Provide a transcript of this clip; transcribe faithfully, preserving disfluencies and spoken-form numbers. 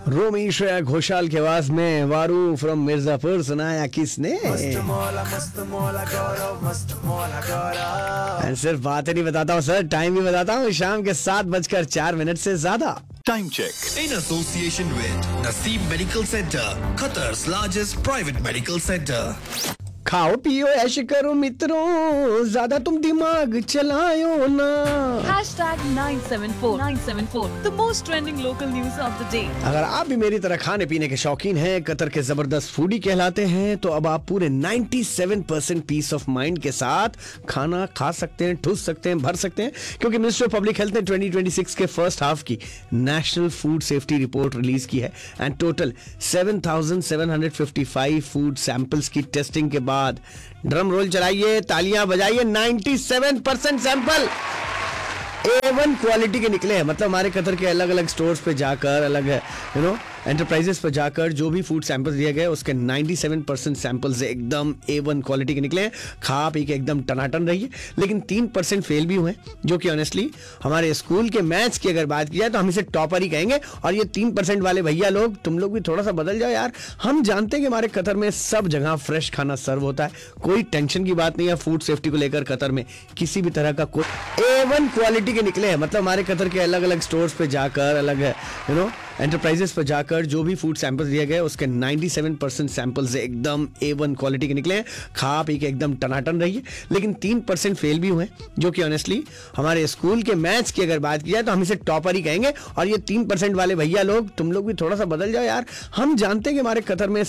रोमी श्रेया घोषाल के आवाज में वारू फ्रॉम मिर्जापुर सुनाया किसने। And सिर्फ बातें नहीं बताता हूँ सर, टाइम भी बताता हूँ, शाम के सात बजकर चार मिनट से ज्यादा। Time check in association with Naseem Medical Center, Qatar's largest private medical center. खाओ पियो ऐश करो मित्रों, ज्यादा तुम दिमाग चलायो ना। Hashtag nine seven four nine seven four, the most trending local news of the day. अगर आप भी मेरी तरह खाने पीने के शौकीन हैं, कतर के जबरदस्त फूडी कहलाते हैं, तो अब आप पूरे सत्तानवे परसेंट पीस ऑफ माइंड के साथ खाना खा सकते हैं, ठूस सकते हैं, भर सकते हैं, क्योंकि मिनिस्ट्री ऑफ पब्लिक हेल्थ ने ट्वेंटी ट्वेंटी सिक्स के फर्स्ट हाफ की national food safety report release की है and total seven thousand seven hundred fifty five food samples की टेस्टिंग के बाद ड्रम रोल चलाइए, तालियां बजाइए, सत्तानवे परसेंट सैंपल ए वन क्वालिटी के निकले हैं। मतलब हमारे कतर के अलग अलग स्टोर्स पे जाकर, अलग यू नो एंटरप्राइजेस पर जाकर जो भी फूड सैंपल्स दिए गए उसके सत्तानवे परसेंट सैंपल्स एकदम ए वन क्वालिटी के निकले हैं। खा पी के एकदम टनाटन रहिए, लेकिन तीन परसेंट फेल भी हुए, जो कि ऑनेस्टली हमारे स्कूल के मैथ्स की अगर बात की जाए तो हम इसे टॉपर ही कहेंगे। और ये तीन परसेंट वाले भैया लोग, तुम लोग भी थोड़ा सा बदल जाओ यार। हम जानते हैं कि हमारे कतर में सब जगह फ्रेश खाना सर्व होता है, कोई टेंशन की बात नहीं है। फूड सेफ्टी को लेकर कतर में किसी भी तरह का कोई ए वन क्वालिटी के निकले हैं। मतलब हमारे कतर के अलग अलग स्टोर्स पे जाकर, अलग यू नो एंटरप्राइजेस पर जाकर जो भी फूड सैंपल्स दिए गए उसके सत्तानवे परसेंट सैंपल्स एकदम ए वन क्वालिटी के निकले हैं। खा पी के एकदम टनाटन रहिए, लेकिन तीन परसेंट फेल भी हुए, जो कि ऑनेस्टली हमारे स्कूल के मैथ्स की अगर बात की जाए तो हम इसे टॉपर ही कहेंगे। और ये तीन परसेंट वाले भैया लोग, तुम लोग भी थोड़ा सा बदल जाओ यार। हम जानते हैं कि हमारे कतर में